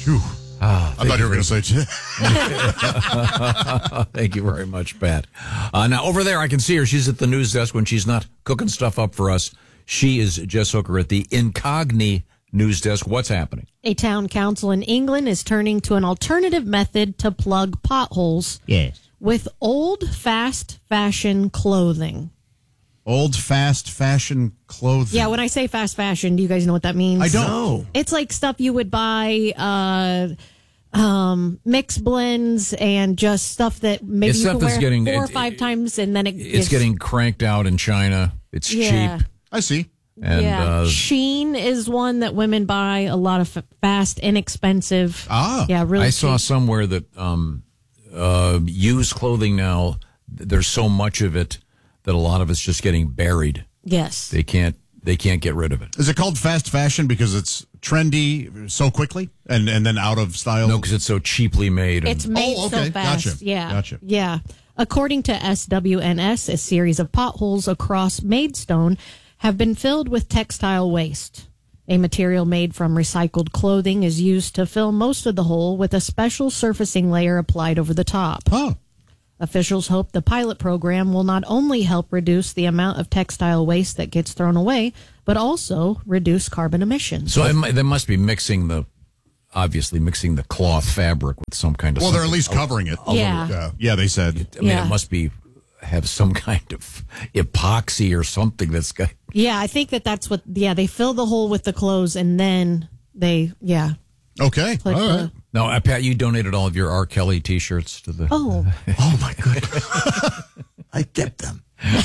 Phew. I thought you were going to say. Thank you very much, Pat. Now, over there, I can see her. She's at the news desk when she's not cooking stuff up for us. She is Jess Hooker at the Incogni news desk. What's happening? A town council in England is turning to an alternative method to plug potholes. Yes. With old, fast fashion clothing. Old, fast fashion clothing. Yeah, when I say fast fashion, do you guys know what that means? I don't know. It's like stuff you would buy, mix blends and just stuff that maybe It's you stuff can that's wear getting- 4 or it- 5 times and then It's getting cranked out in China. It's Yeah. cheap. I see. And Sheen is one that women buy, a lot of fast, inexpensive. Yeah, really I saw cheap. somewhere that used clothing now, there's so much of it that a lot of it's just getting buried. Yes. They can't get rid of it. Is it called fast fashion because it's trendy so quickly and then out of style? No, because it's so cheaply made. It's made so fast. Gotcha. Yeah. Gotcha. Yeah. According to SWNS, a series of potholes across Maidstone have been filled with textile waste. A material made from recycled clothing is used to fill most of the hole with a special surfacing layer applied over the top. Oh. Officials hope the pilot program will not only help reduce the amount of textile waste that gets thrown away, but also reduce carbon emissions. So they must be mixing the cloth fabric with some kind of. Well, they're at least covering it. Yeah. Yeah, they said. I mean, it must have some kind of epoxy or something that's got. Yeah, I think that's what. Yeah, they fill the hole with the clothes and then they. Yeah. Okay. Put All right. Now, Pat, you donated all of your R. Kelly T-shirts to the. Oh. Oh, my goodness. I kept them.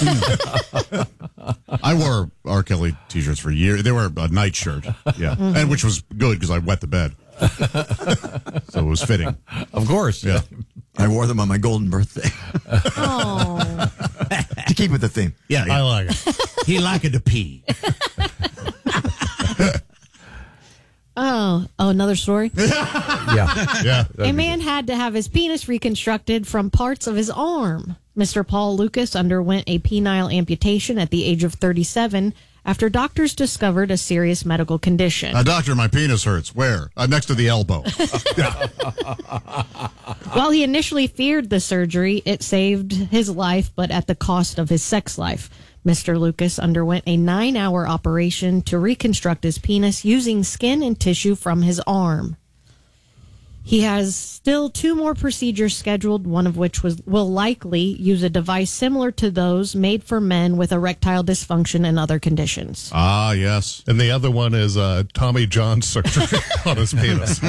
I wore R. Kelly T-shirts for years. They were a night shirt, yeah, and which was good because I wet the bed, so it was fitting. Of course, Yeah. I wore them on my golden birthday Oh. to keep with the theme. Yeah, I like it. He liked to pee. Oh, another story? yeah. A man had to have his penis reconstructed from parts of his arm. Mr. Paul Lucas underwent a penile amputation at the age of 37 after doctors discovered a serious medical condition. doctor, my penis hurts. Where? Next to the elbow. While he initially feared the surgery, it saved his life, but at the cost of his sex life. Mr. Lucas underwent a 9-hour operation to reconstruct his penis using skin and tissue from his arm. He has still 2 more procedures scheduled, one of which will likely use a device similar to those made for men with erectile dysfunction and other conditions. Ah, yes. And the other one is Tommy John surgery on his penis.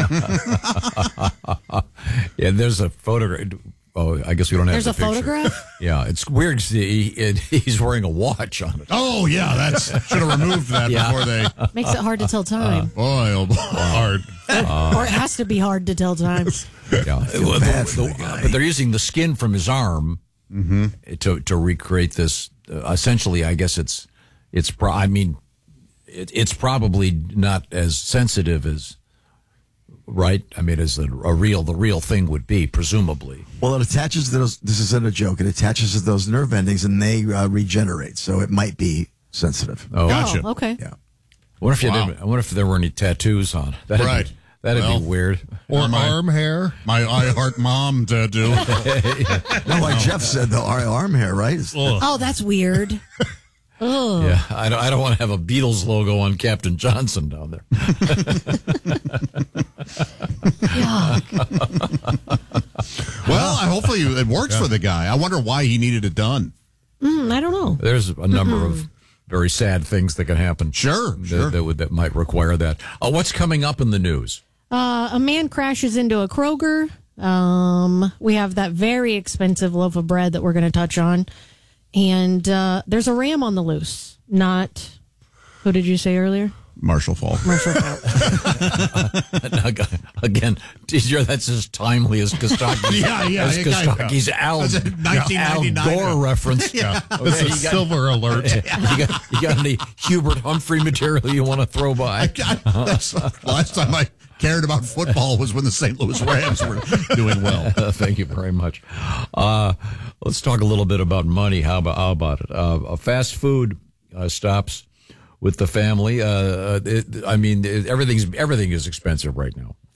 Yeah, there's a photograph. Oh, I guess we don't have There's the a picture. photograph? Yeah, it's weird. He's wearing a watch on it. Oh, yeah. That's should have removed that before they. Makes it hard to tell time. Boy, oh boy. Hard. Or it has to be hard to tell time. Yeah, but they're using the skin from his arm to recreate this. Essentially, I guess it's probably not as sensitive as. Right, I mean, as the real thing would be, presumably. Well, it attaches to those. This isn't a joke. It attaches to those nerve endings, and they regenerate. So it might be sensitive. Oh, Gotcha. Oh, okay. Yeah. I wonder if there were any tattoos on. That'd be weird. Or arm hair. My I Heart Mom tattoo. No, like Jeff said, though, our arm hair, right? Oh, that's weird. Oh. Yeah, I don't want to have a Beatles logo on Captain Johnson down there. Well, hopefully it works for the guy. I wonder why he needed it done. I don't know. There's a number of very sad things that can happen. Sure. That might require that. What's coming up in the news? A man crashes into a Kroger. We have that very expensive loaf of bread that we're going to touch on. And there's a ram on the loose. Not, who did you say earlier? Marshall Falk. Marshall Falk. Again, that's as timely as Kostaki. As Kostaki's Al Gore reference. Yeah. This is silver alert. You got any Hubert Humphrey material you want to throw by? That's the last time I cared about football was when the St. Louis Rams were doing well. Thank you very much. Let's talk a little bit about money. How about it? A fast food stops with the family. Everything is expensive right now.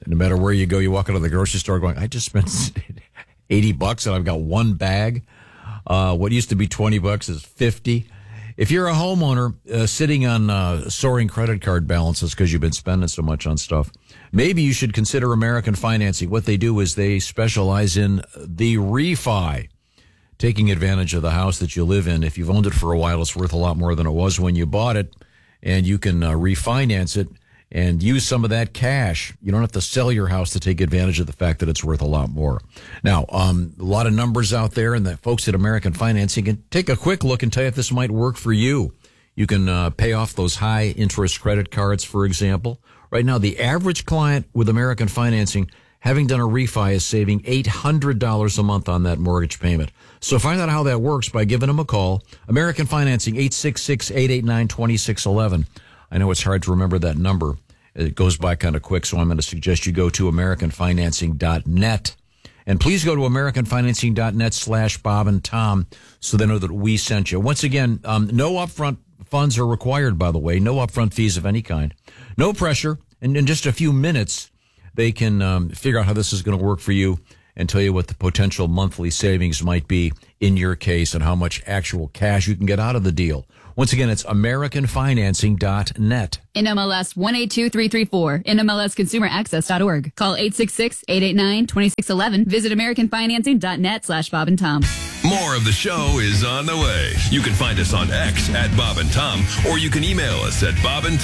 No matter where you go, you walk out of the grocery store going, I just spent $80 and I've got one bag. What used to be $20 is $50. If you're a homeowner sitting on soaring credit card balances because you've been spending so much on stuff, maybe you should consider American Financing. What they do is they specialize in the refi, taking advantage of the house that you live in. If you've owned it for a while, it's worth a lot more than it was when you bought it, and you can refinance it and use some of that cash. You don't have to sell your house to take advantage of the fact that it's worth a lot more. Now, a lot of numbers out there, and the folks at American Financing can take a quick look and tell you if this might work for you. You can pay off those high-interest credit cards, for example. Right now, the average client with American Financing, having done a refi, is saving $800 a month on that mortgage payment. So find out how that works by giving them a call. American Financing, 866-889-2611. I know it's hard to remember that number. It goes by kind of quick, so I'm going to suggest you go to AmericanFinancing.net. And please go to AmericanFinancing.net/Bob and Tom so they know that we sent you. Once again, no upfront funds are required, by the way. No upfront fees of any kind. No pressure. And in just a few minutes, they can figure out how this is going to work for you and tell you what the potential monthly savings might be in your case and how much actual cash you can get out of the deal. Once again, it's AmericanFinancing.net. NMLS 182334, NMLSConsumerAccess.org. Call 866-889-2611. Visit AmericanFinancing.net/Bob and Tom. More of the show is on the way. You can find us on X at Bob and Tom, or you can email us at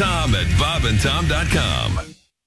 bobandtom@bobandtom.com.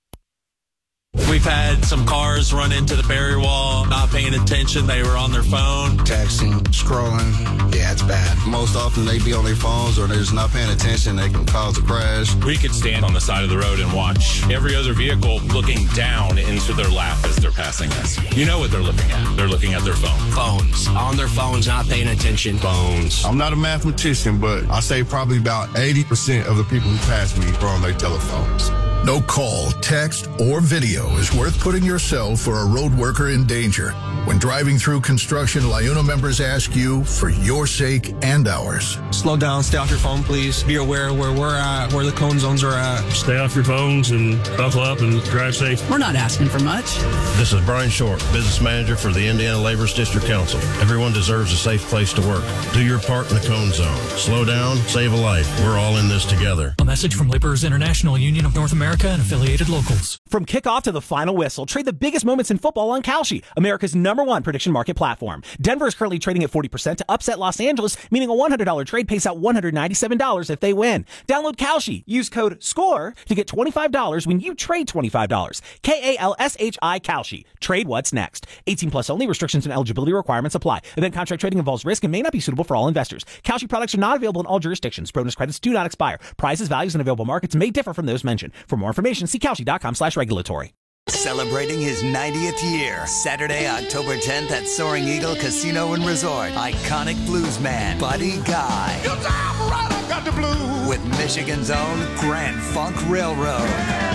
We've had some cars run into the barrier wall, not paying attention. They were on their phone. Texting, scrolling. Yeah, it's bad. Most often they be on their phones or they're just not paying attention. They can cause a crash. We could stand on the side of the road and watch every other vehicle looking down into their lap as they're passing us. You know what they're looking at. They're looking at their phone. Phones. On their phones, not paying attention. Phones. I'm not a mathematician, but I say probably about 80% of the people who pass me are on their telephones. No call, text, or video is worth putting yourself or a road worker in danger. When driving through construction, LIUNA members ask you for your sake and ours. Slow down, stay off your phone, please. Be aware where we're at, where the cone zones are at. Stay off your phones and buckle up and drive safe. We're not asking for much. This is Brian Short, Business Manager for the Indiana Laborers District Council. Everyone deserves a safe place to work. Do your part in the cone zone. Slow down, save a life. We're all in this together. A message from Laborers International Union of North America and affiliated locals. From kickoff to the final whistle, trade the biggest moments in football on Kalshi, America's #1 prediction market platform. Denver is currently trading at 40% to upset Los Angeles, meaning a $100 trade pays out $197 if they win. Download Kalshi. Use code SCORE to get $25 when you trade $25. KALSHI Kalshi. Trade what's next. 18 plus only. Restrictions and eligibility requirements apply. Event contract trading involves risk and may not be suitable for all investors. Kalshi products are not available in all jurisdictions. Bonus credits do not expire. Prices, values, and available markets may differ from those mentioned. For more information, see Kalshi.com/regulatory. Celebrating his 90th year, Saturday, October 10th at Soaring Eagle Casino and Resort. Iconic bluesman Buddy Guy. Your time right, I got the blues. With Michigan's own Grand Funk Railroad.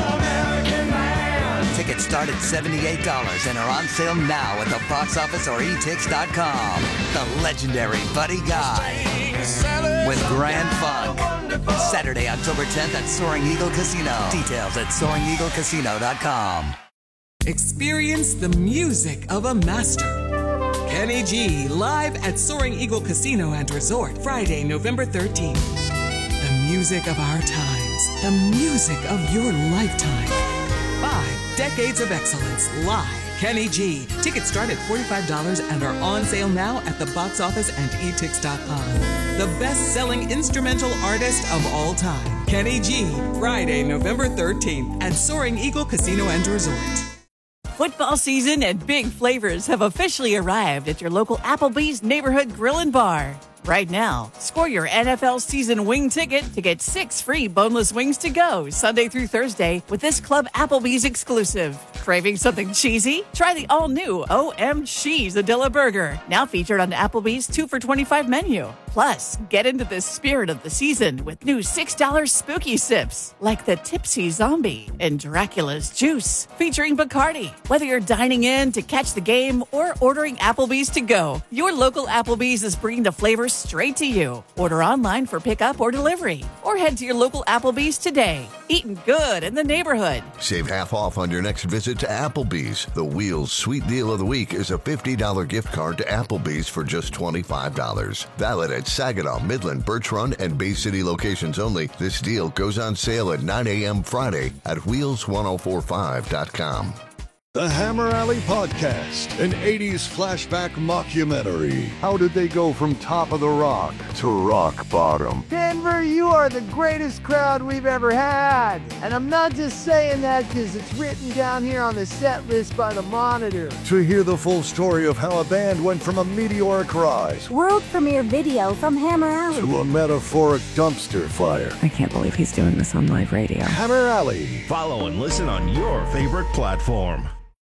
Tickets start at $78 and are on sale now at the box office or etix.com. The legendary Buddy Guy with Grand Funk. Saturday, October 10th at Soaring Eagle Casino. Details at SoaringEagleCasino.com. Experience the music of a master. Kenny G live at Soaring Eagle Casino and Resort, Friday, November 13th. The music of our times. The music of your lifetime. 5 decades of excellence live. Kenny G. Tickets start at $45 and are on sale now at the box office and etix.com. The best-selling instrumental artist of all time. Kenny G. Friday, November 13th at Soaring Eagle Casino and Resort. Football season and big flavors have officially arrived at your local Applebee's Neighborhood Grill and Bar. Right now, score your NFL season wing ticket to get 6 free boneless wings to go Sunday through Thursday with this Club Applebee's exclusive. Craving something cheesy? Try the all-new OM Cheesadilla Burger, now featured on Applebee's 2 for $25 menu. Plus, get into the spirit of the season with new $6 spooky sips, like the Tipsy Zombie and Dracula's Juice, featuring Bacardi. Whether you're dining in to catch the game or ordering Applebee's to go, your local Applebee's is bringing the flavor straight to you. Order online for pickup or delivery, or head to your local Applebee's today. Eating good in the neighborhood. Save half off on your next visit to Applebee's. The Wheels Sweet Deal of the Week is a $50 gift card to Applebee's for just $25. Valid at Saginaw, Midland, Birch Run, and Bay City locations only. This deal goes on sale at 9 a.m. Friday at wheels1045.com. The Hammer Alley Podcast, an 80s flashback mockumentary. How did they go from top of the rock to rock bottom? Denver, you are the greatest crowd we've ever had. And I'm not just saying that because it's written down here on the set list by the Monitor. To hear the full story of how a band went from a meteoric rise, world premiere video from Hammer Alley, to a metaphoric dumpster fire. I can't believe he's doing this on live radio. Hammer Alley. Follow and listen on your favorite platform.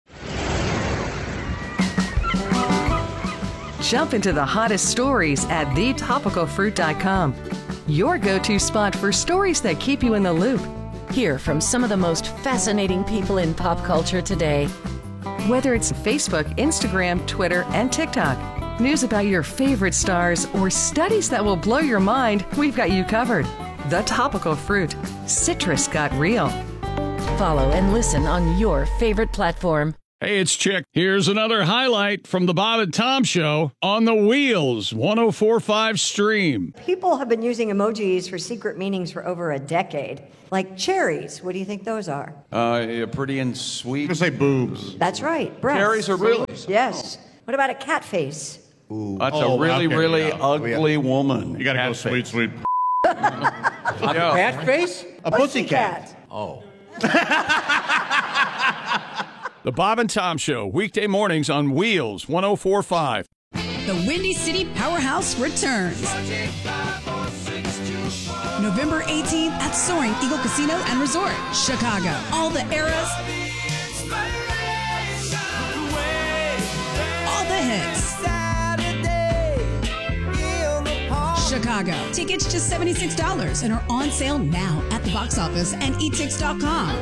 Jump into the hottest stories at thetopicalfruit.com. Your go-to spot for stories that keep you in the loop. Hear from some of the most fascinating people in pop culture today. Whether it's Facebook, Instagram, Twitter, and TikTok, news about your favorite stars, or studies that will blow your mind, we've got you covered. The Topical Fruit. Citrus got real. Follow and listen on your favorite platform. Hey, it's Chick. Here's another highlight from the Bob and Tom Show on the Wheels 104.5 stream. People have been using emojis for secret meanings for over a decade. Like cherries. What do you think those are? Pretty and sweet. I'm going to say boobs. That's right. Breasts. Cherries are really? Yes. What about a cat face? Ooh. That's a really ugly woman. You got to go sweet, sweet. A cat face? A pussycat. Oh. The Bob and Tom Show, weekday mornings on Wheels 104.5. The Windy City Powerhouse returns. November 18th at Soaring Eagle Casino and Resort, Chicago. All the eras. All the hits. Chicago. Tickets just $76 and are on sale now at the box office and etix.com.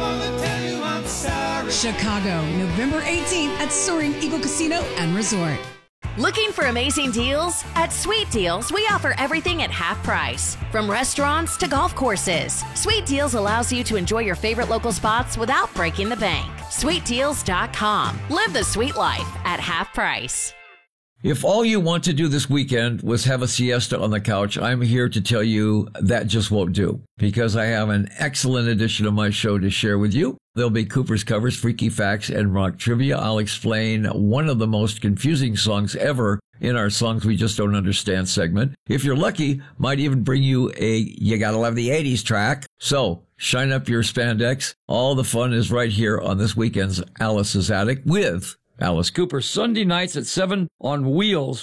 Chicago, November 18th at Soaring Eagle Casino and Resort. Looking for amazing deals? At Sweet Deals, we offer everything at half price. From restaurants to golf courses, Sweet Deals allows you to enjoy your favorite local spots without breaking the bank. SweetDeals.com. Live the sweet life at half price. If all you want to do this weekend was have a siesta on the couch, I'm here to tell you that just won't do, because I have an excellent edition of my show to share with you. There'll be Cooper's Covers, Freaky Facts, and Rock Trivia. I'll explain one of the most confusing songs ever in our Songs We Just Don't Understand segment. If you're lucky, might even bring you a You Gotta Love the 80s track. So shine up your spandex. All the fun is right here on this weekend's Alice's Attic with Alice Cooper, Sunday nights at 7 on Wheels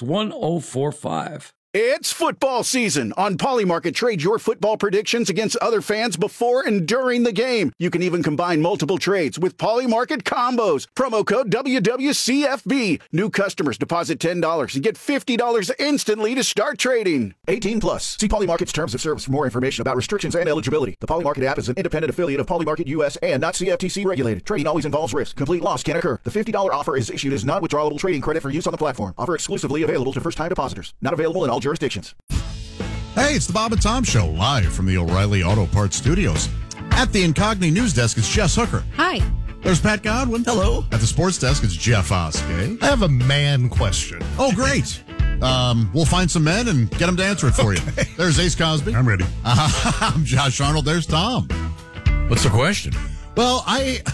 104.5. It's football season. On Polymarket, trade your football predictions against other fans before and during the game. You can even combine multiple trades with Polymarket combos. Promo code WWCFB. New customers deposit $10 and get $50 instantly to start trading. 18 plus. See Polymarket's terms of service for more information about restrictions and eligibility. The Polymarket app is an independent affiliate of Polymarket US and not CFTC regulated. Trading always involves risk. Complete loss can occur. The $50 offer is issued as non-withdrawable trading credit for use on the platform. Offer exclusively available to first-time depositors. Not available in all jurisdictions. Hey, it's the Bob and Tom Show, live from the O'Reilly Auto Parts Studios. At the Incogni News Desk, it's Jess Hooker. Hi. There's Pat Godwin. Hello. At the Sports Desk, it's Jeff Oskey. I have a man question. Oh, great. We'll find some men and get them to answer it for you. There's Ace Cosby. I'm ready. I'm Josh Arnold. There's Tom. What's the question? Well,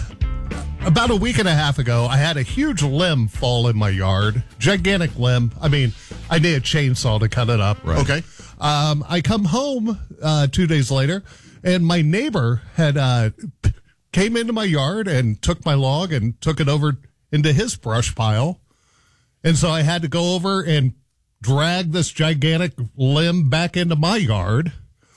about a week and a half ago, I had a huge limb fall in my yard. Gigantic limb. I mean, I need a chainsaw to cut it up. Right. Okay. I come home 2 days later, and my neighbor had came into my yard and took my log and took it over into his brush pile. And so I had to go over and drag this gigantic limb back into my yard.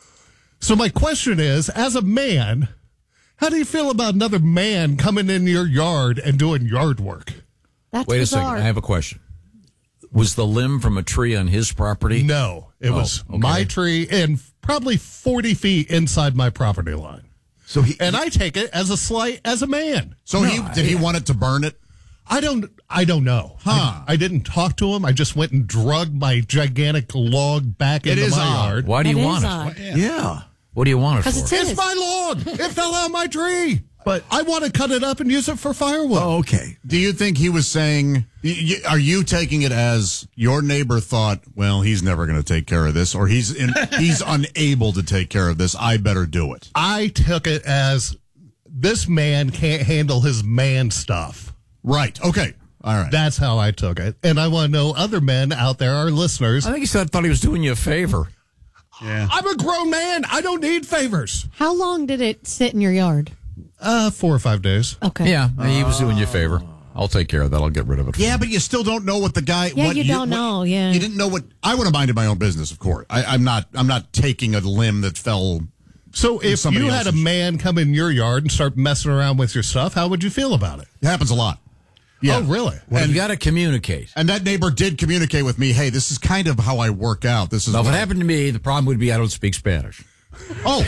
So my question is, as a man, how do you feel about another man coming in your yard and doing yard work? That's Wait bizarre. a second. I have a question. Was the limb from a tree on his property? No, it was okay. my tree and probably 40 feet inside my property line. So I take it as a slight as a man. So did he want it to burn it? I don't know. Huh. I didn't talk to him. I just went and dragged my gigantic log back into my yard. Why do you want it? Yeah. What do you want it for? It's my log. It fell out of my tree. But I want to cut it up and use it for firewood. Oh, okay. Do you think he was saying, are you taking it as your neighbor thought, well, he's never going to take care of this, or he's unable to take care of this, I better do it? I took it as this man can't handle his man stuff. Right. Okay. All right. That's how I took it. And I want to know other men out there, our listeners. I think he thought he was doing you a favor. Yeah. I'm a grown man. I don't need favors. How long did it sit in your yard? 4 or 5 days. Okay. Yeah, he was doing you a favor. I'll take care of that. I'll get rid of it. Yeah, but you still don't know what the guy. Yeah, you don't know. Yeah, you didn't know what. I would have minded my own business, of course. I'm not taking a limb that fell. So if you had a man come in your yard and start messing around with your stuff, how would you feel about it? It happens a lot. Yeah. Oh, really? Well, you got to communicate. And that neighbor did communicate with me. Hey, this is kind of how I work out. This is. Now, if it happened to me, the problem would be I don't speak Spanish. Oh.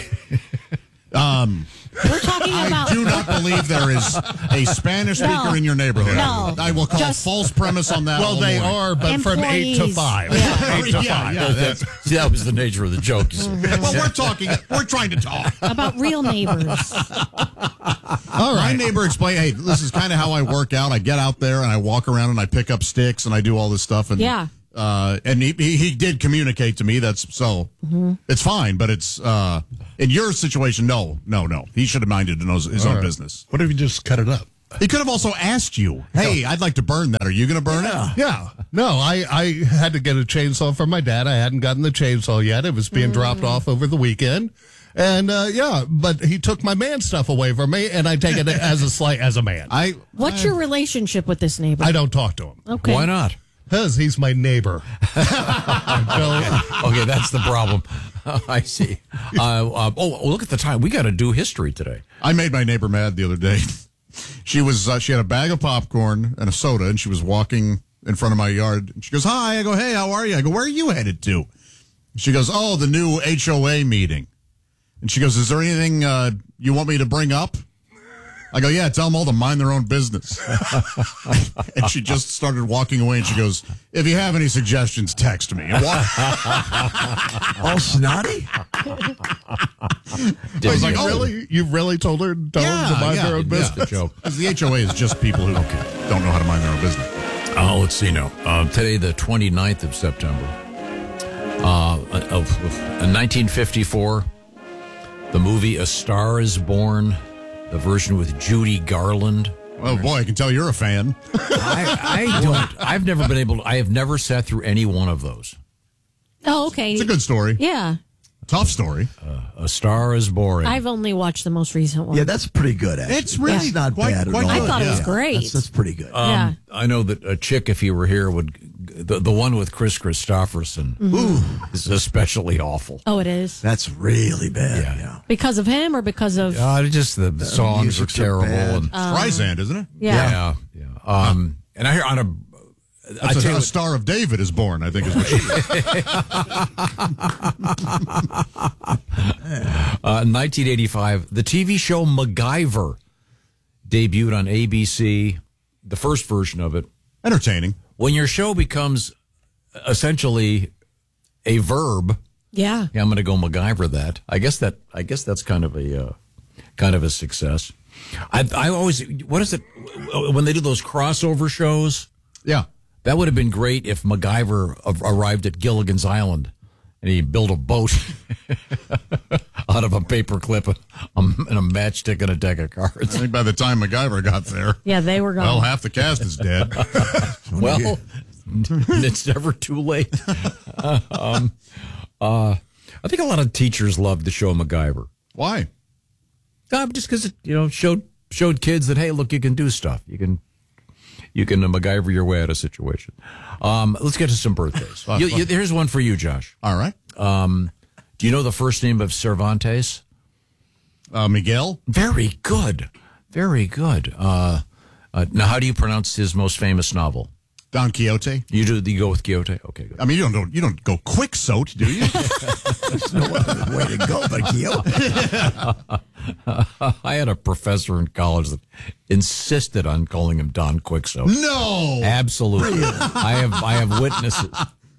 We're talking about. I do not believe there is a Spanish speaker in your neighborhood. No. I will call a false premise on that. Well, they are, but from 8 to 5. Yeah. 8 to 5. Yeah, that was the nature of the joke. Well, we're trying to talk about real neighbors. All right. My neighbor explained, hey, this is kind of how I work out. I get out there and I walk around and I pick up sticks and I do all this stuff. And yeah. And he did communicate to me. That's so it's fine, but it's in your situation. No. He should have minded to know his own business. What if you just cut it up? He could have also asked you, hey, I'd like to burn that. Are you going to burn it? Yeah. No, I had to get a chainsaw from my dad. I hadn't gotten the chainsaw yet. It was being dropped off over the weekend. And, but he took my man stuff away from me, and I take it as a slight as a man. What's your relationship with this neighbor? I don't talk to him. Okay. Why not? Because he's my neighbor. Okay, that's the problem. I see. Look at the time. We got to do history today. I made my neighbor mad the other day. She had a bag of popcorn and a soda, and she was walking in front of my yard. And she goes, hi. I go, hey, how are you? I go, where are you headed to? She goes, oh, the new HOA meeting. And she goes, is there anything you want me to bring up? I go, yeah, tell them all to mind their own business. And she just started walking away, and she goes, if you have any suggestions, text me. All snotty? I was like, really? You really told her to mind their own business? That's the joke. Because the HOA is just people who don't know how to mind their own business. Let's see now. Today, the 29th of September of 1954, the movie A Star is Born, the version with Judy Garland. Oh, boy, I can tell you're a fan. I have never sat through any one of those. Oh, okay. It's a good story. Yeah. Tough story. A Star is Born. I've only watched the most recent one. Yeah, that's pretty good, actually. It's really not bad at all. I thought it was great. That's pretty good. Yeah. I know that a chick, if he were here, would the one with Chris Christopherson is especially awful. Oh, it is. That's really bad. Yeah. Because of him or because of? Just the songs are terrible. And Streisand, isn't it? Yeah. And I hear on a. That's a Star of David is born, I think is what she is. 1985, the TV show MacGyver debuted on ABC, the first version of it. Entertaining. When your show becomes essentially a verb, I'm going to go MacGyver that. I guess that's kind of a success. I always, what is it when they do those crossover shows? Yeah. That would have been great if MacGyver arrived at Gilligan's Island and he built a boat out of a paperclip and a matchstick and a deck of cards. I think by the time MacGyver got there, they were gone. Well, half the cast is dead. Well, it's never too late. I think a lot of teachers loved the show MacGyver. Why? Just because it showed kids that, hey, look, you can do stuff. You can MacGyver your way out of a situation. Let's get to some birthdays. Here's one for you, Josh. All right. Do you know the first name of Cervantes? Miguel. Very good. Very good. Now, how do you pronounce his most famous novel? Don Quixote. You go with Quixote? Okay, good. I mean, you don't go Quixote, do you? There's no other way to go but Quixote. I had a professor in college that insisted on calling him Don Quixote. No, absolutely. I have witnesses.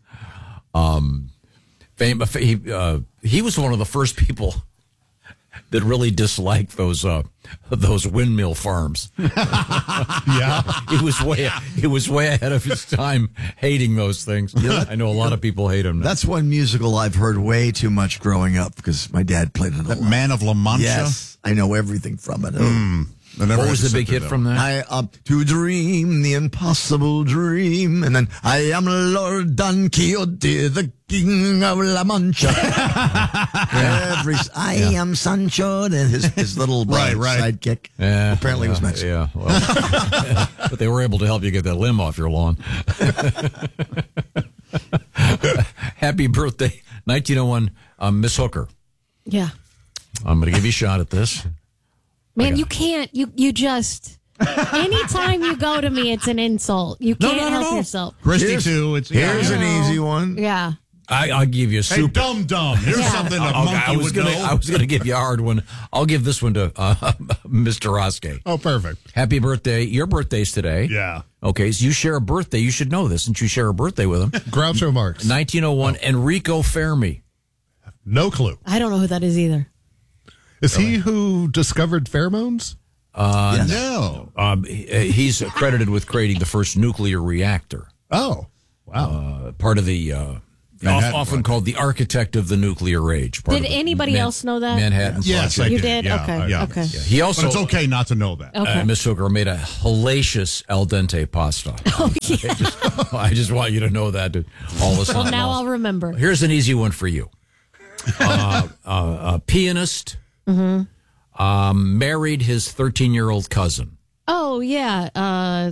He was one of the first people that really disliked those windmill farms. Yeah, he was way ahead of his time hating those things. I know a lot of people hate him now. That's one musical I've heard way too much growing up because my dad played it a lot. Man of La Mancha? Yes, I know everything from it. What was the big hit from that? I up to dream the impossible dream, and then I am Lord Don Quixote, the King of La Mancha. I am Sancho, and his little sidekick apparently was Mexican. Yeah, well, but they were able to help you get that limb off your lawn. Happy birthday, 1901, Miss Hooker. Yeah. I'm going to give you a shot at this. Man, you can't. You just. Anytime you go to me, it's an insult. You can't help yourself. Christy, too. Here's an easy one. Yeah. I'll give you a super. Hey, dum-dum. Here's something a monkey would know. I was going to give you a hard one. I'll give this one to Mr. Roske. Oh, perfect. Happy birthday. Your birthday's today. Yeah. Okay, so you share a birthday. You should know this since you share a birthday with him. Groucho Marx. 1901, Enrico Fermi. No clue. I don't know who that is either. Is he who discovered pheromones? Yes. No. He's credited with creating the first nuclear reactor. Oh, wow. Part of the, often called the architect of the nuclear age. Did anybody else know that? Manhattan Yes, Project. You did? Yeah, Okay. yeah. Okay. Yeah. He also, but it's okay not to know that. Okay. Miss Hooker made a hellacious al dente pasta. Oh, yeah. I just want you to know that. All of a sudden. Well, now I'll remember. Here's an easy one for you. A pianist married his 13-year-old cousin. Oh, yeah. I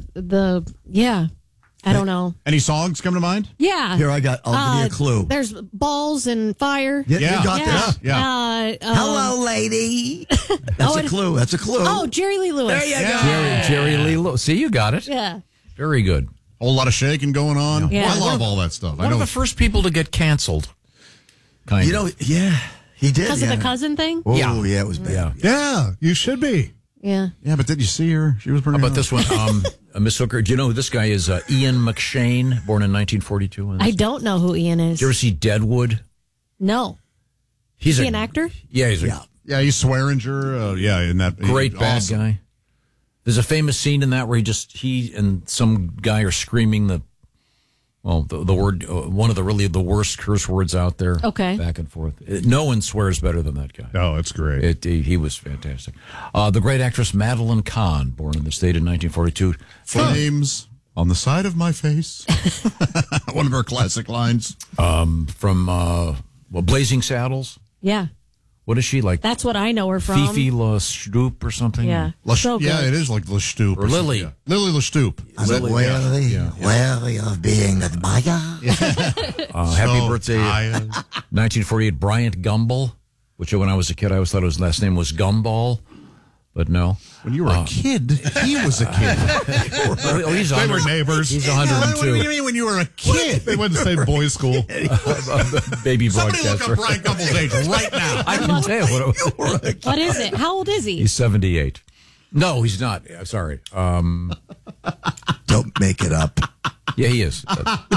don't know. Any songs come to mind? Yeah. Here, I'll give you a clue. There's balls and fire. Yeah, you got this. Yeah. Hello, lady. That's a clue. That's a clue. Oh, Jerry Lee Lewis. There you go. Jerry Lee Lewis. See, you got it. Yeah. Very good. Whole lot of shaking going on. Yeah. I love all that stuff. One of the first people to get canceled. You know, yeah, he did. Because of the cousin thing? Oh, yeah, it was bad. Yeah, you should be. Yeah. Yeah, but did you see her? She was pretty. How about this one? Miss Hooker, do you know who this guy is? Ian McShane, born in 1942. I don't know who Ian is. Did you ever see Deadwood? No. He's is he an actor? Yeah, he's he's Swearinger. In that great bad guy. There's a famous scene in that where he and some guy are screaming the word, one of the worst curse words out there. Okay. Back and forth. No one swears better than that guy. Oh, it's great. He was fantastic. The great actress Madeline Kahn, born in the state in 1942. Flames on the side of my face. One of her classic lines. From Blazing Saddles. Yeah. What is she like? That's what I know her from. Fifi La Stoop or something? Yeah. So good. Yeah, it is like La Stoop. Or Lily. Yeah. Lily La Stoop. Worthy of being admired. Happy birthday, 1948, Bryant Gumbel, which when I was a kid, I always thought his last name was Gumball, but no. When you were a kid, he was a kid. They were neighbors. He's 102. What do you mean when you were a kid? They went to the same boys' school. Baby Somebody broadcaster. look up Brian Gumbel's age right now. I can tell you what it was. What is it? How old is he? He's 78. No, he's not. Sorry. Don't make it up. Yeah, he is.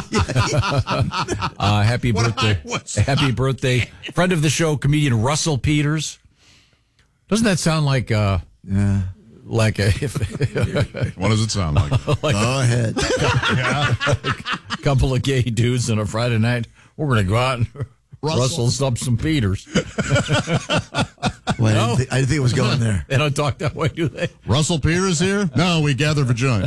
Happy birthday. Happy birthday. Friend of the show, comedian Russell Peters. Doesn't that sound like like a what does it sound like? Go ahead. A couple of gay dudes on a Friday night. We're going to go out and rustle up some Peters. Well, I didn't think it was going there. They don't talk that way, do they? Russell Peters here? No, we gather vagina.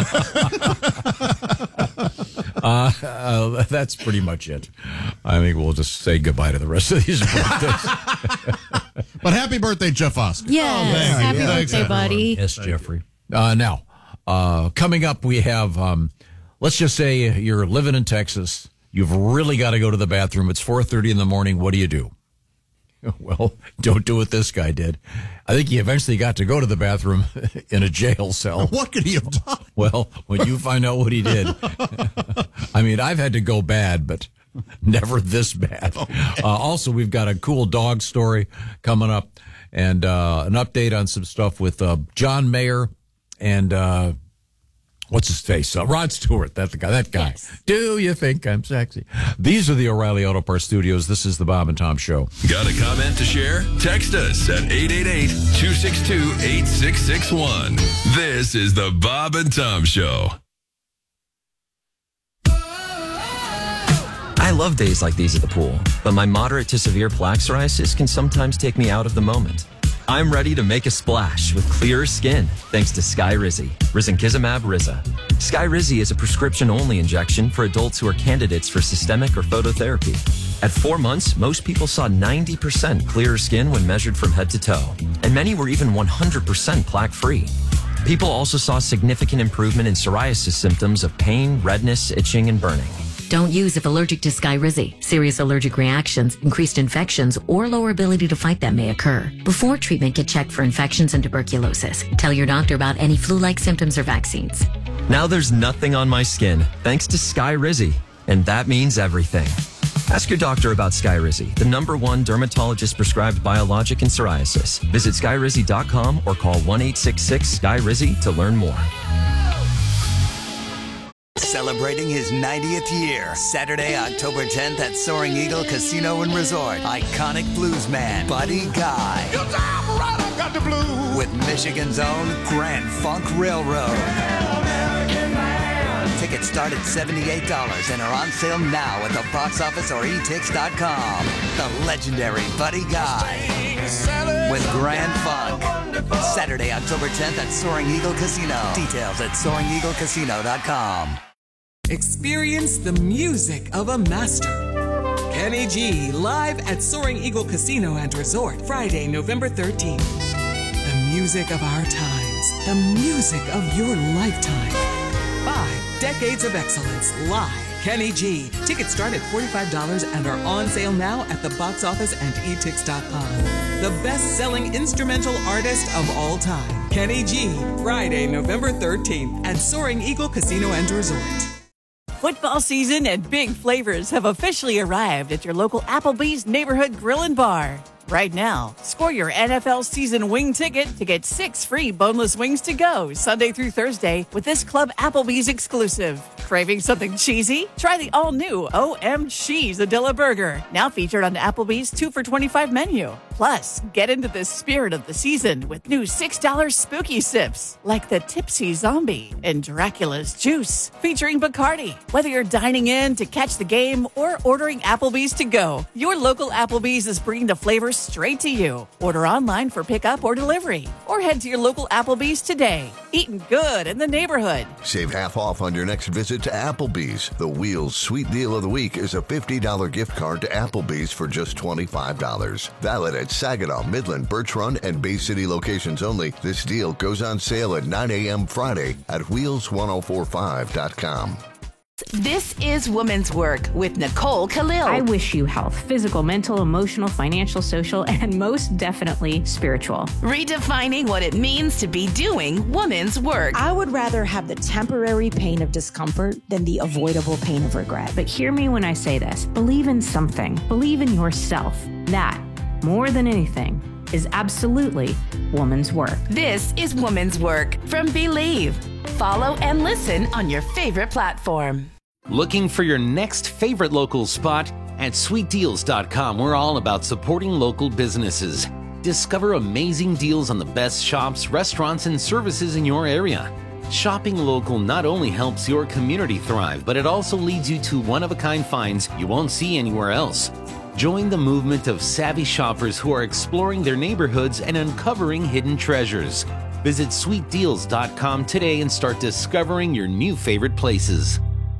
That's pretty much it. I think we'll just say goodbye to the rest of these birthdays. But happy birthday, Jeff Osk. Yes. Happy Thanks, birthday, buddy. Yes, Jeffrey. Now, coming up, we have, let's just say you're living in Texas. You've really got to go to the bathroom. It's 4:30 in the morning. What do you do? Well, don't do what this guy did. I think he eventually got to go to the bathroom in a jail cell. What could he have done? Well, when you find out what he did. I mean, I've had to go bad, but never this bad. Also, we've got a cool dog story coming up and an update on some stuff with John Mayer and what's his face? Rod Stewart, that guy. Yes. Do you think I'm sexy? These are the O'Reilly Auto Parts Studios. This is the Bob and Tom Show. Got a comment to share? Text us at 888-262-8661. This is the Bob and Tom Show. I love days like these at the pool, but my moderate to severe plaque psoriasis can sometimes take me out of the moment. I'm ready to make a splash with clearer skin thanks to Skyrizi, Risankizumab Riza. Skyrizi is a prescription-only injection for adults who are candidates for systemic or phototherapy. At 4 months, most people saw 90% clearer skin when measured from head to toe, and many were even 100% plaque-free. People also saw significant improvement in psoriasis symptoms of pain, redness, itching, and burning. Don't use if allergic to Skyrizi. Serious allergic reactions, increased infections, or lower ability to fight them may occur. Before treatment, get checked for infections and tuberculosis. Tell your doctor about any flu-like symptoms or vaccines. Now there's nothing on my skin thanks to Skyrizi, and that means everything. Ask your doctor about Skyrizi, the #1 dermatologist-prescribed biologic in psoriasis. Visit Skyrizi.com or call 1-866-SKYRIZI to learn more. Celebrating his 90th year, Saturday, October 10th at Soaring Eagle Casino and Resort. Iconic bluesman Buddy Guy. Your time right, I got the blues. With Michigan's own Grand Funk Railroad. Tickets start at $78 and are on sale now at the box office or etix.com. The legendary Buddy Guy with Grand Funk. Saturday, October 10th at Soaring Eagle Casino. Details at SoaringEagleCasino.com. Experience the music of a master. Kenny G live at Soaring Eagle Casino and Resort, Friday, November 13th. The music of our times. The music of your lifetime. 5 decades of excellence live. Kenny G. Tickets start at $45 and are on sale now at the box office and etix.com. The best-selling instrumental artist of all time, Kenny G. Friday, November 13th at Soaring Eagle Casino and Resort. Football season and big flavors have officially arrived at your local Applebee's Neighborhood Grill and Bar. Right now, score your NFL season wing ticket to get 6 free boneless wings to go Sunday through Thursday with this Club Applebee's exclusive. Craving something cheesy? Try the all-new O.M. Cheese-A-Dilla Burger, now featured on Applebee's 2 for $25 menu. Plus, get into the spirit of the season with new $6 spooky sips, like the Tipsy Zombie and Dracula's Juice, featuring Bacardi. Whether you're dining in to catch the game or ordering Applebee's to go, your local Applebee's is bringing the flavors straight to you. Order online for pickup or delivery, or head to your local Applebee's today. Eating good in the neighborhood. Save half off on your next visit to Applebee's. The Wheels Sweet Deal of the Week is a $50 gift card to Applebee's for just $25. Valid at Saginaw, Midland, Birch Run, and Bay City locations only. This deal goes on sale at 9 a.m. Friday at wheels1045.com. This is Woman's Work with Nicole Khalil. I wish you health, physical, mental, emotional, financial, social, and most definitely spiritual. Redefining what it means to be doing woman's work. I would rather have the temporary pain of discomfort than the avoidable pain of regret. But hear me when I say this. Believe in something. Believe in yourself. That, more than anything, is absolutely woman's work. This is Woman's Work from Believe. Follow and listen on your favorite platform. Looking for your next favorite local spot? At sweetdeals.com, we're all about supporting local businesses. Discover amazing deals on the best shops, restaurants, and services in your area. Shopping local not only helps your community thrive, but it also leads you to one-of-a-kind finds you won't see anywhere else. Join the movement of savvy shoppers who are exploring their neighborhoods and uncovering hidden treasures. Visit sweetdeals.com today and start discovering your new favorite places.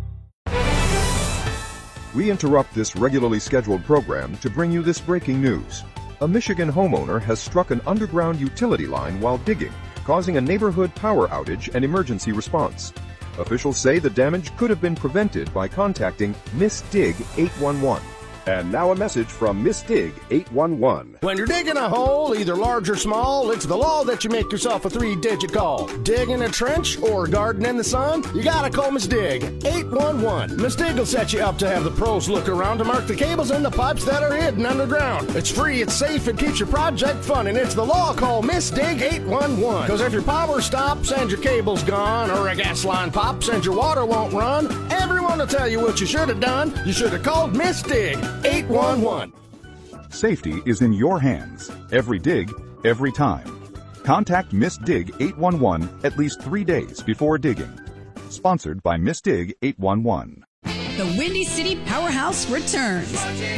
We interrupt this regularly scheduled program to bring you this breaking news. A Michigan homeowner has struck an underground utility line while digging, causing a neighborhood power outage and emergency response. Officials say the damage could have been prevented by contacting Miss Dig 811. And now a message from Miss Dig 811. When you're digging a hole, either large or small, it's the law that you make yourself a 3-digit call. Digging a trench or garden in the sun, you gotta call Miss Dig 811. Miss Dig will set you up to have the pros look around to mark the cables and the pipes that are hidden underground. It's free, it's safe, it keeps your project fun, and it's the law. Call Miss Dig 811. Because if your power stops and your cable's gone, or a gas line pops and your water won't run, everyone will tell you what you should have done. You should have called Miss Dig 811. Safety is in your hands. Every dig, every time. Contact Miss Dig 811 at least 3 days before digging. Sponsored by Miss Dig 811. The Windy City Powerhouse returns.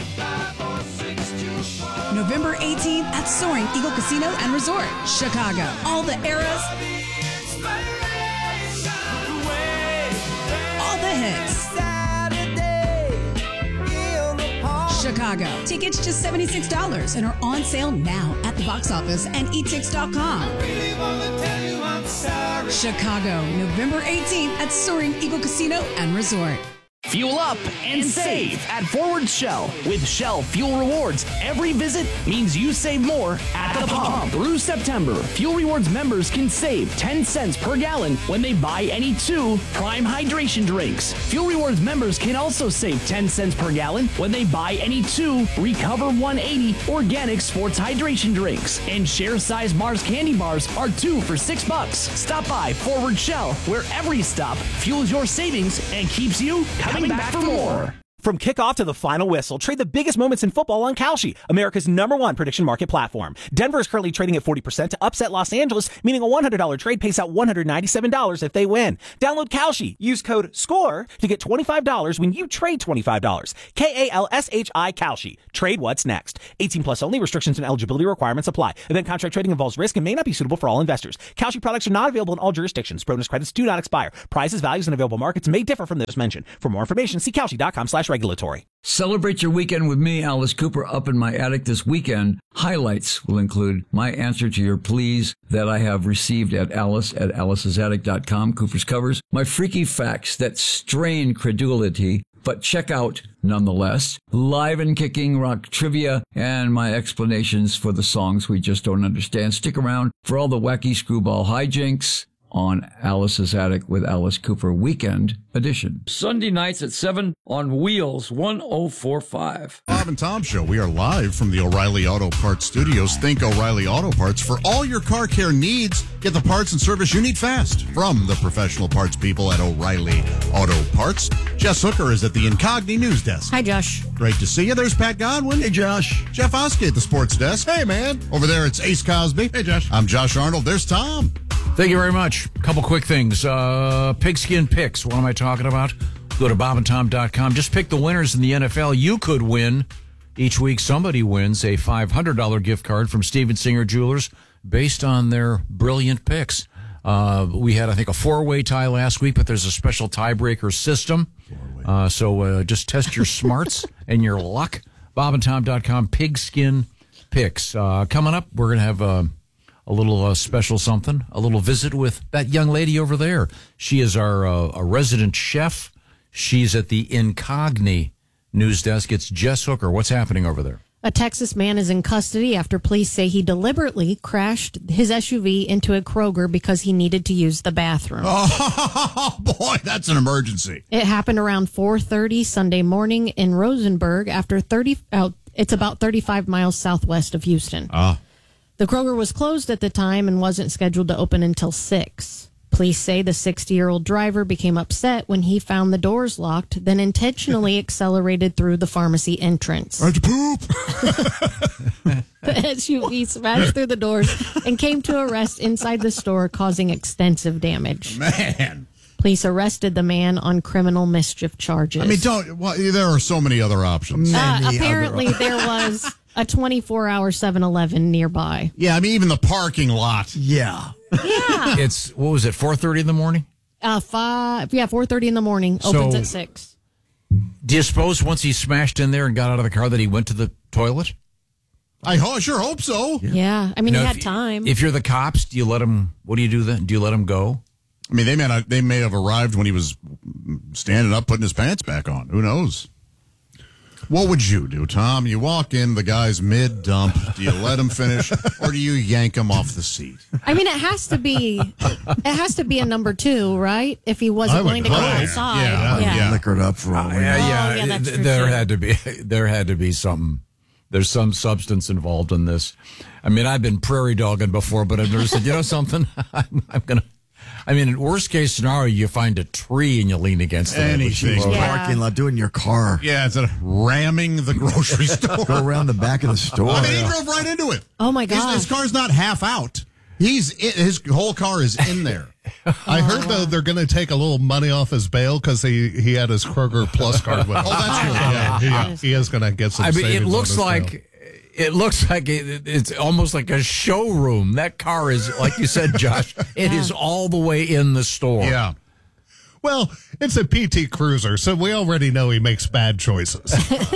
November 18th at Soaring Eagle Casino and Resort, Chicago. All the eras, all the hits. Chicago. Tickets just $76 and are on sale now at the box office and etix.com. Chicago, November 18th at Soaring Eagle Casino and Resort. Fuel up and save at Forward Shell. With Shell Fuel Rewards, every visit means you save more at the pump. Through September, Fuel Rewards members can save 10 cents per gallon when they buy any 2 Prime Hydration drinks. Fuel Rewards members can also save 10 cents per gallon when they buy any 2 Recover 180 Organic Sports Hydration drinks. And share size Mars candy bars are 2 for $6. Stop by Forward Shell, where every stop fuels your savings and keeps you coming back for more. From kickoff to the final whistle, trade the biggest moments in football on Kalshi, America's #1 prediction market platform. Denver is currently trading at 40% to upset Los Angeles, meaning a $100 trade pays out $197 if they win. Download Kalshi. Use code SCORE to get $25 when you trade $25. KALSHI Kalshi. Trade what's next. 18 plus only. Restrictions and eligibility requirements apply. Event contract trading involves risk and may not be suitable for all investors. Kalshi products are not available in all jurisdictions. Bonus credits do not expire. Prices, values, and available markets may differ from those mentioned. For more information, see Kalshi.com/regulatory. Celebrate your weekend with me, Alice Cooper, up in my attic this weekend. Highlights will include my answer to your pleas that I have received at alicesattic.com, Cooper's Covers, my freaky facts that strain credulity, but check out nonetheless, live and kicking rock trivia, and my explanations for the songs we just don't understand. Stick around for all the wacky screwball hijinks on Alice's Attic with Alice Cooper Weekend Edition. Sunday nights at 7 on Wheels 1045. Bob and Tom Show. We are live from the O'Reilly Auto Parts Studios. Think O'Reilly Auto Parts for all your car care needs. Get the parts and service you need fast from the professional parts people at O'Reilly Auto Parts. Jess Hooker is at the Incogni News Desk. Hi, Josh. Great to see you. There's Pat Godwin. Hey, Josh. Jeff Oskey at the Sports Desk. Hey, man. Over there, it's Ace Cosby. Hey, Josh. I'm Josh Arnold. There's Tom. Thank you very much. A couple quick things. Pigskin picks. What am I talking about? Go to bobandtom.com. Just pick the winners in the NFL. You could win. Each week, somebody wins a $500 gift card from Steven Singer Jewelers based on their brilliant picks. We had, I think, a 4-way tie last week, but there's a special tiebreaker system. So just test your smarts and your luck. bobandtom.com. Pigskin picks. Coming up, we're going to have a little special something, a little visit with that young lady over there. She is our a resident chef. She's at the Incogni News Desk. It's Jess Hooker. What's happening over there? A Texas man is in custody after police say he deliberately crashed his SUV into a Kroger because he needed to use the bathroom. Oh, boy, that's an emergency. It happened around 4:30 Sunday morning in Rosenberg after it's about 35 miles southwest of Houston. The Kroger was closed at the time and wasn't scheduled to open until 6. Police say the 60-year-old driver became upset when he found the doors locked, then intentionally accelerated through the pharmacy entrance. I had to poop. The SUV smashed through the doors and came to a rest inside the store, causing extensive damage. Man. Police arrested the man on criminal mischief charges. I mean, there are so many other options. Apparently, there was a 24-hour 7-Eleven nearby. Yeah, I mean, even the parking lot. Yeah. Yeah. It's, what was it, 4:30 in the morning? 4:30 in the morning. Opens at 6. Do you suppose once he smashed in there and got out of the car that he went to the toilet? I sure hope so. Yeah. I mean, he had time. If you're the cops, do you let him, what do you do then? Do you let him go? I mean, they may have arrived when he was standing up, putting his pants back on. Who knows? What would you do, Tom? You walk in, the guy's mid-dump. Do you let him finish, or do you yank him off the seat? I mean, it has to be a number 2, right? If he wasn't willing to go outside. Yeah. Liquored up for all. That's true, there too. had to be something. There's some substance involved in this. I mean, I've been prairie dogging before, but I've never said, you know something? I'm gonna. I mean, in worst case scenario, you find a tree and you lean against it. Anything. Parking lot, do it in your car. Yeah, instead of ramming the grocery store. Go around the back of the store. I mean, he drove right into it. Oh, my God. His car's not half out. His whole car is in there. I heard, though, they're going to take a little money off his bail because he had his Kroger Plus card with him. Oh, that's good. Yeah. He is going to get some savings. It looks on his like... bail. It looks like it's almost like a showroom. That car is, like you said, Josh, it is all the way in the store. Yeah. Well, it's a PT Cruiser, so we already know he makes bad choices.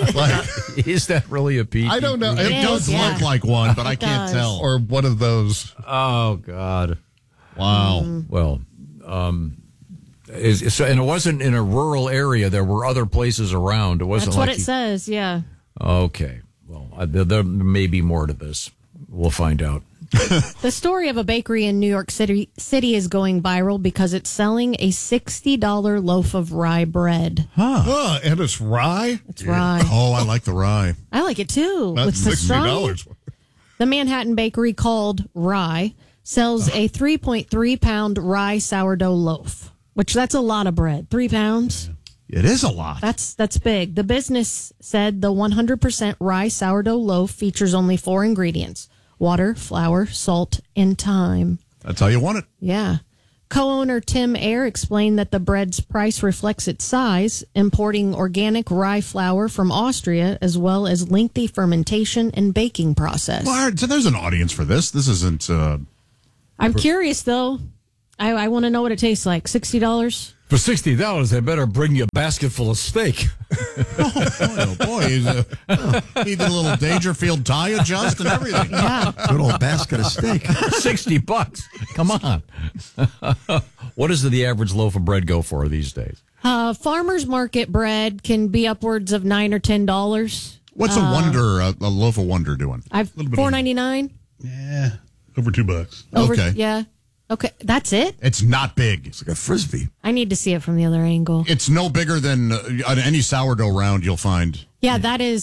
Is that really a PT? I don't know. It does look like one, but I can't tell. Or one of those. Oh, God. Wow. Well, and it wasn't in a rural area. There were other places around. It wasn't. That's what it says. Yeah. Okay. Well, there may be more to this. We'll find out. The story of a bakery in New York City is going viral because it's selling a $60 loaf of rye bread. And it's rye? It's rye. Oh, I like the rye. I like it too. That's With $60. The Manhattan bakery called Rye sells a 3.3-pound rye sourdough loaf, which that's a lot of bread. 3 pounds. It is a lot. That's big. The business said the 100% rye sourdough loaf features only 4 ingredients: water, flour, salt, and thyme. That's how you want it. Yeah. Co-owner Tim Ayer explained that the bread's price reflects its size, importing organic rye flour from Austria, as well as lengthy fermentation and baking process. Well, so there's an audience for this. This isn't... I'm curious, though. I want to know what it tastes like. $60? For $60, they better bring you a basket full of steak. Oh, boy. He did a little Dangerfield tie adjust and everything. Yeah. Good old basket of steak. $60. Come on. What does the average loaf of bread go for these days? Farmers market bread can be upwards of $9 or $10. What's a loaf of Wonder doing? $4.99. Yeah. Over $2. Okay. Yeah. Okay, that's it? It's not big. It's like a Frisbee. I need to see it from the other angle. It's no bigger than any sourdough round you'll find. Yeah, that is